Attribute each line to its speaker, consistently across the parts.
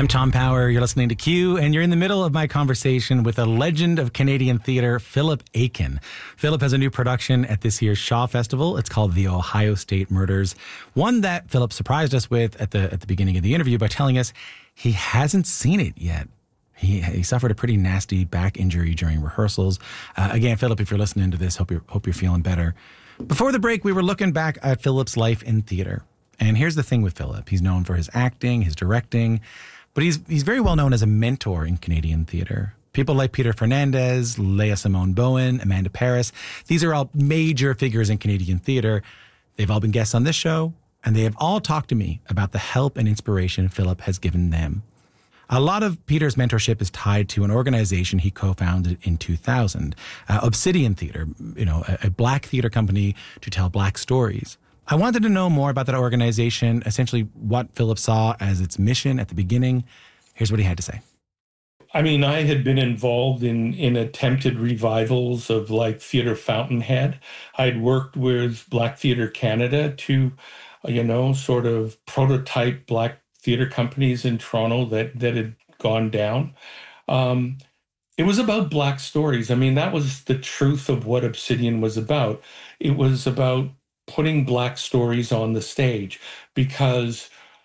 Speaker 1: I'm Tom Power. You're listening to Q, and you're in the middle of my conversation with a legend of Canadian theatre, Philip Aiken. Philip has a new production at this year's Shaw Festival. It's called The Ohio State Murders, one that Philip surprised us with at the beginning of the interview by telling us he hasn't seen it yet. He suffered a pretty nasty back injury during rehearsals. Again, Philip, if you're listening to this, hope you're feeling better. Before the break, we were looking back at Philip's life in theatre. And here's the thing with Philip. He's known for his acting, his directing, but he's very well known as a mentor in Canadian theatre. People like Peter Fernandez, Leah Simone Bowen, Amanda Paris, these are all major figures in Canadian theatre. They've all been guests on this show, and they have all talked to me about the help and inspiration Philip has given them. A lot of Peter's mentorship is tied to an organization he co-founded in 2000, Obsidian Theatre, a black theatre company to tell black stories. I wanted to know more about that organization, essentially what Philip saw as its mission at the beginning. Here's what he had to say.
Speaker 2: I mean, I had been involved in attempted revivals of like Theatre Fountainhead. I'd worked with Black Theatre Canada to, sort of prototype black theatre companies in Toronto that had gone down. It was about black stories. I mean, that was the truth of what Obsidian was about. It was about putting black stories on the stage because,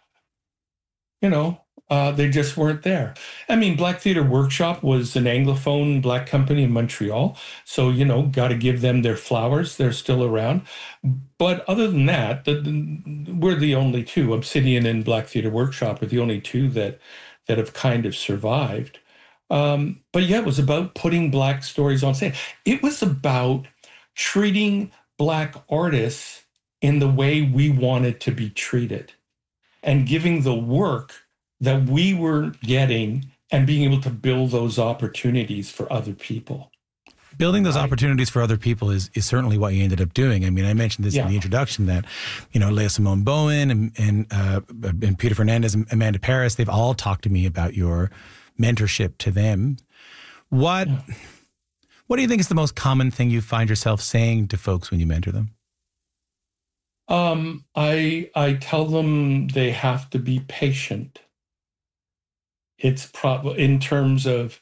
Speaker 2: they just weren't there. I mean, Black Theatre Workshop was an Anglophone black company in Montreal. So, got to give them their flowers. They're still around. But other than that, we're the only two. Obsidian and Black Theatre Workshop are the only two that have kind of survived. But yeah, it was about putting black stories on stage. It was about treating black artists in the way we wanted to be treated and giving the work that we were getting and being able to build those opportunities for other people.
Speaker 1: Building those opportunities for other people is certainly what you ended up doing. I mean, I mentioned this in the introduction that, Leah Simone Bowen and Peter Fernandez and Amanda Paris, they've all talked to me about your mentorship to them. What do you think is the most common thing you find yourself saying to folks when you mentor them?
Speaker 2: I tell them they have to be patient. It's probably in terms of,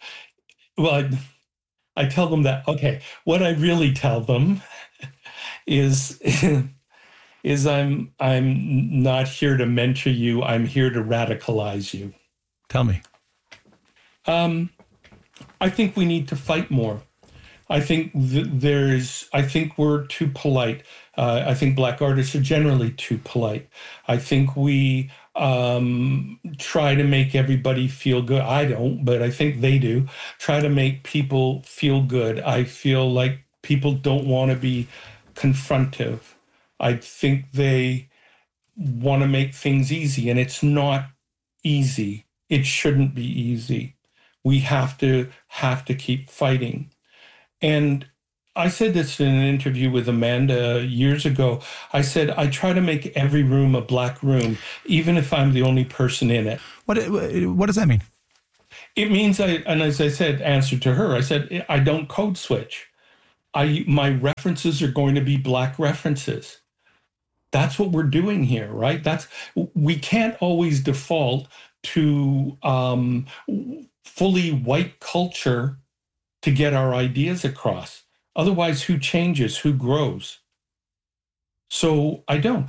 Speaker 2: I tell them that, okay, what I really tell them is I'm not here to mentor you. I'm here to radicalize you.
Speaker 1: Tell me.
Speaker 2: I think we need to fight more. I think we're too polite. I think black artists are generally too polite. I think we try to make everybody feel good. I don't, but I think they do. Try to make people feel good. I feel like people don't want to be confrontive. I think they want to make things easy, and it's not easy. It shouldn't be easy. We have to keep fighting. And I said this in an interview with Amanda years ago. I said, I try to make every room a black room, even if I'm the only person in it.
Speaker 1: What does that mean?
Speaker 2: It means, and as I said, answer to her, I said, I don't code switch. My references are going to be black references. That's what we're doing here, right? We can't always default to fully white culture to get our ideas across. Otherwise, who changes? Who grows? So I don't.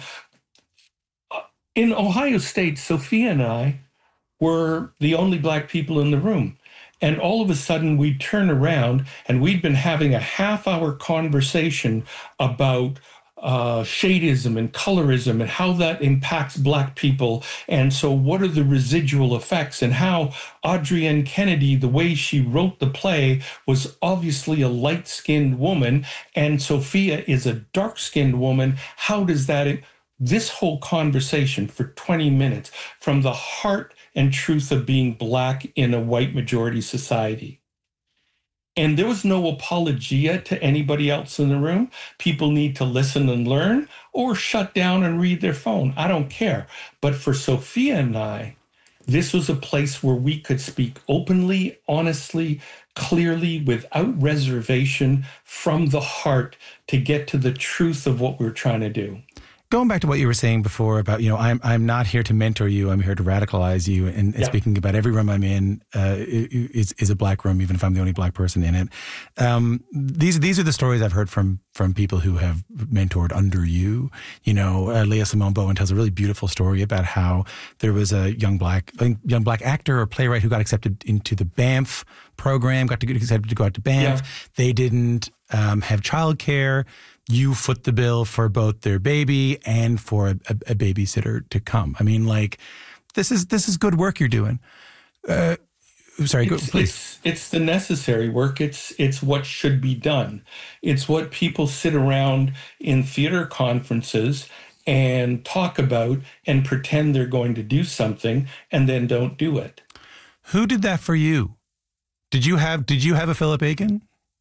Speaker 2: In Ohio State, Sophia and I were the only black people in the room. And all of a sudden, we'd turn around and we'd been having a half-hour conversation about shadeism and colorism and how that impacts black people. And so what are the residual effects, and how Audrey N. Kennedy, the way she wrote the play, was obviously a light-skinned woman, and Sophia is a dark-skinned woman. How does that... This whole conversation for 20 minutes from the heart and truth of being black in a white majority society. And there was no apologia to anybody else in the room. People need to listen and learn or shut down and read their phone. I don't care. But for Sophia and I, this was a place where we could speak openly, honestly, clearly, without reservation, from the heart, to get to the truth of what we're trying to do.
Speaker 1: Going back to what you were saying before about, I'm not here to mentor you. I'm here to radicalize you. And speaking about every room I'm in is a black room, even if I'm the only black person in it. These are the stories I've heard from people who have mentored under you. Leah Simone Bowen tells a really beautiful story about how there was a young black actor or playwright who got accepted into the Banff program, got accepted to go out to Banff. Yeah. They didn't have childcare. You foot the bill for both their baby and for a babysitter to come. I mean, this is good work you're doing. Sorry, go, please.
Speaker 2: It's the necessary work. It's what should be done. It's what people sit around in theater conferences and talk about and pretend they're going to do something and then don't do it.
Speaker 1: Who did that for you? Did you have a Philip Aiken?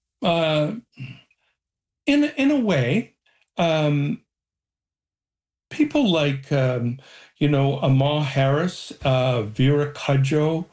Speaker 2: In a way, people like, Amal Harris, Vera Cudjoe,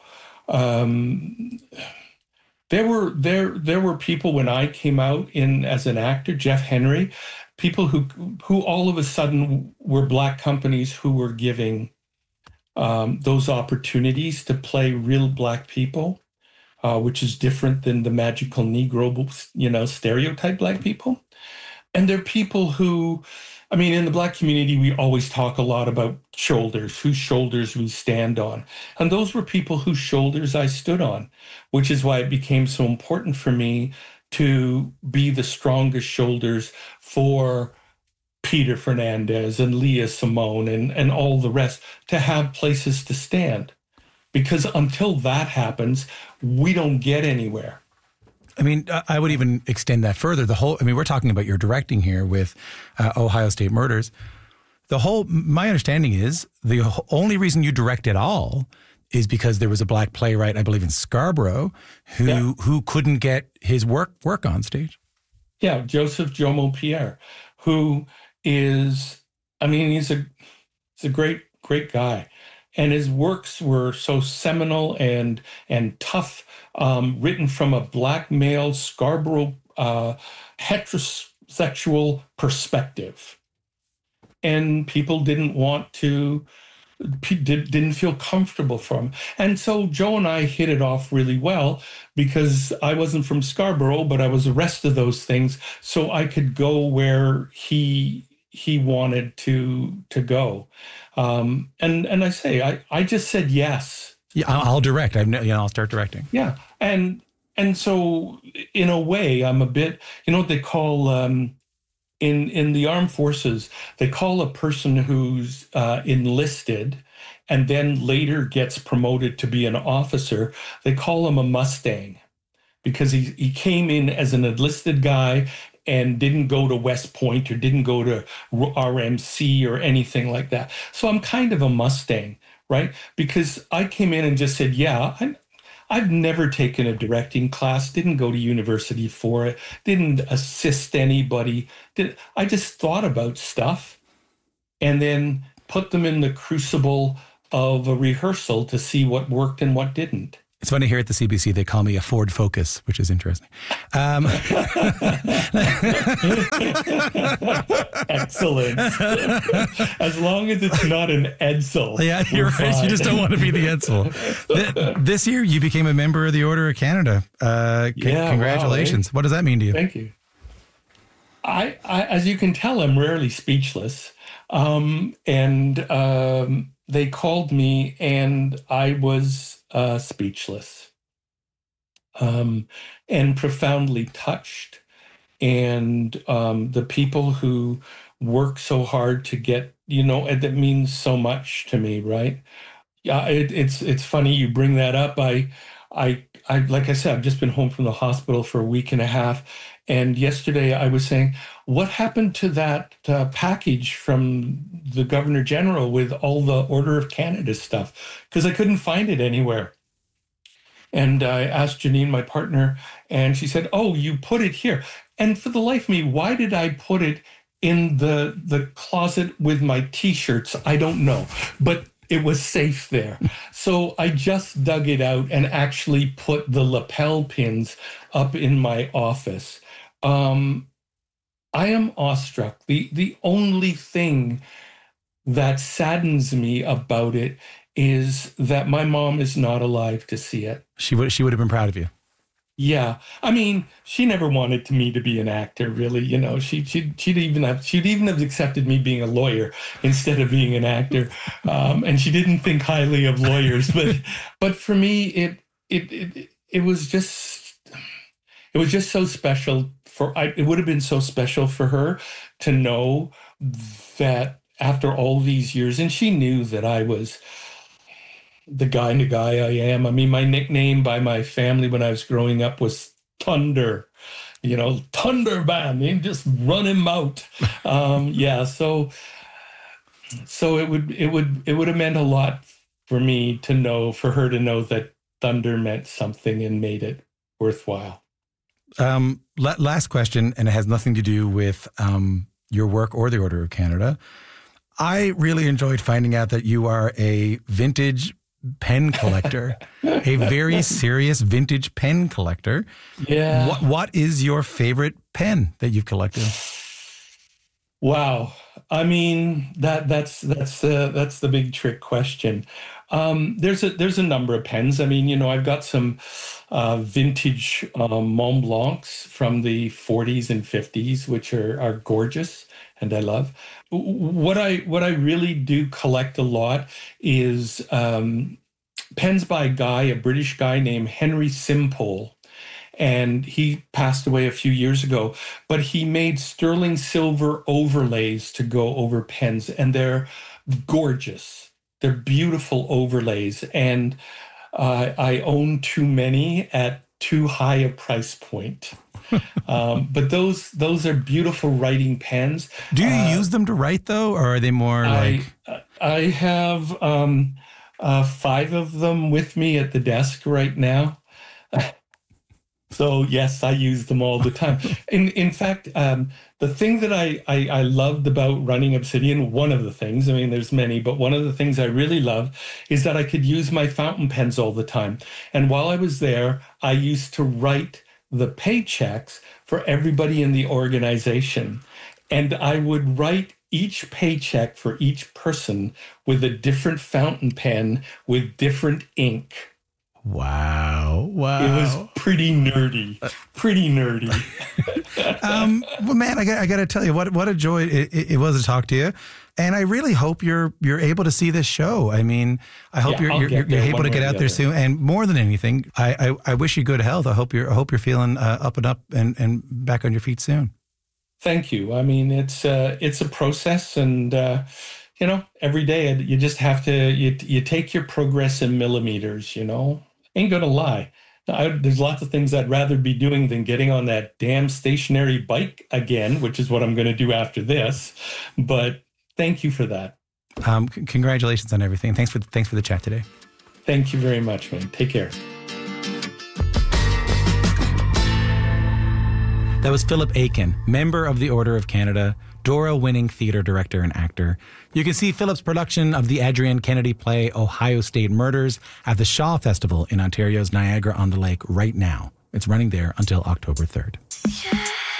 Speaker 2: there were people when I came out as an actor, Jeff Henry, people who all of a sudden were black companies who were giving those opportunities to play real black people. Which is different than the magical Negro, stereotype black people. And they're people who, in the black community, we always talk a lot about shoulders, whose shoulders we stand on. And those were people whose shoulders I stood on, which is why it became so important for me to be the strongest shoulders for Peter Fernandez and Leah Simone and all the rest, to have places to stand. Because until that happens, we don't get anywhere.
Speaker 1: I would even extend that further. We're talking about your directing here with Ohio State Murders. My understanding is the only reason you direct at all is because there was a black playwright, I believe in Scarborough, who couldn't get his work on stage.
Speaker 2: Yeah, Joseph Jomo Pierre, who is, he's a great guy. And his works were so seminal and tough, written from a black male Scarborough heterosexual perspective. And people didn't feel comfortable from. And so Joe and I hit it off really well because I wasn't from Scarborough, but I was the rest of those things. So I could go where he wanted to go. And I say, I just said yes.
Speaker 1: Yeah, I'll direct. I'll start directing.
Speaker 2: Yeah. And so in a way, I'm a bit, what they call, in the armed forces, they call a person who's enlisted and then later gets promoted to be an officer, they call him a Mustang because he came in as an enlisted guy and didn't go to West Point or didn't go to RMC or anything like that. So I'm kind of a Mustang, right? Because I came in and just said, I've never taken a directing class, didn't go to university for it, didn't assist anybody. I just thought about stuff and then put them in the crucible of a rehearsal to see what worked and what didn't.
Speaker 1: It's funny here at the CBC, they call me a Ford Focus, which is interesting.
Speaker 2: Excellent. As long as it's not an Edsel.
Speaker 1: Yeah, you're right. Fine. You just don't want to be the Edsel. This year, you became a member of the Order of Canada. Congratulations. Wow, what does that mean to you?
Speaker 2: Thank you. I as you can tell, I'm rarely speechless. They called me and I was speechless and profoundly touched. And the people who work so hard to get, that means so much to me, right? Yeah, it's funny you bring that up. I like I said, I've just been home from the hospital for a week and a half. And yesterday I was saying, what happened to that package from the Governor General with all the Order of Canada stuff? Because I couldn't find it anywhere. And I asked Janine, my partner, and she said, oh, you put it here. And for the life of me, why did I put it in the closet with my T-shirts? I don't know. But it was safe there. So I just dug it out and actually put the lapel pins up in my office. I am awestruck. The only thing that saddens me about it is that my mom is not alive to see it.
Speaker 1: She would have been proud of you.
Speaker 2: Yeah, I mean, she never wanted me to be an actor, really. You know, she'd even have accepted me being a lawyer instead of being an actor, and she didn't think highly of lawyers. But for me, it was just so special. It would have been so special for her to know that after all these years, and she knew that I was the guy I am. I mean, my nickname by my family when I was growing up was Thunder, you know, Thunder Man, they just run him out. Yeah. So it would have meant a lot for me to know, for her to know that Thunder meant something and made it worthwhile.
Speaker 1: Last question, and it has nothing to do with your work or the Order of Canada. I really enjoyed finding out that you are a vintage pen collector, a very serious vintage pen collector.
Speaker 2: Yeah.
Speaker 1: What is your favorite pen that you've collected?
Speaker 2: Wow. I mean, that's the big trick question. There's a number of pens. I mean, you know, I've got some vintage Mont Blancs from the 40s and 50s, which are gorgeous and I love. What I really do collect a lot is pens by a British guy named Henry Simpole. And he passed away a few years ago, but he made sterling silver overlays to go over pens, and they're gorgeous. They're beautiful overlays, and I own too many at too high a price point. But those are beautiful writing pens.
Speaker 1: Do you use them to write, though, or are they more like...
Speaker 2: I have 5 of them with me at the desk right now. So yes, I use them all the time. In fact, the thing that I loved about running Obsidian, one of the things, I mean, there's many, but one of the things I really love is that I could use my fountain pens all the time. And while I was there, I used to write the paychecks for everybody in the organization. And I would write each paycheck for each person with a different fountain pen with different ink.
Speaker 1: Wow.
Speaker 2: It was pretty nerdy.
Speaker 1: Well, man, I got to tell you, what a joy it was to talk to you. And I really hope you're able to see this show. I mean, I hope you're able to get out there soon. And more than anything, I wish you good health. I hope you're feeling up and back on your feet soon.
Speaker 2: Thank you. I mean, it's a process, and you know, every day you just have to you take your progress in millimeters. You know, ain't gonna lie. There's lots of things I'd rather be doing than getting on that damn stationary bike again, which is what I'm going to do after this. But thank you for that.
Speaker 1: Congratulations on everything. Thanks for the chat today.
Speaker 2: Thank you very much, man. Take care.
Speaker 1: That was Philip Aiken, member of the Order of Canada, Dora-winning theater director and actor. You can see Philip's production of the Adrienne Kennedy play Ohio State Murders at the Shaw Festival in Ontario's Niagara-on-the-Lake right now. It's running there until October 3rd. Yeah.